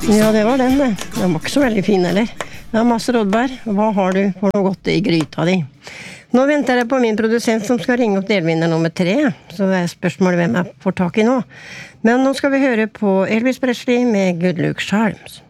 Ja, det var den det. Den var ikke så veldig fin, eller? Ja, masse rådbær. Hva har du for noe godt i gryta di? Nå venter jeg på min produsent som skal ringe opp delvinner nummer 3. Så det er spørsmålet hvem jeg får tak i nå. Men nå skal vi høre på Elvis Presley med Good Luck Charms.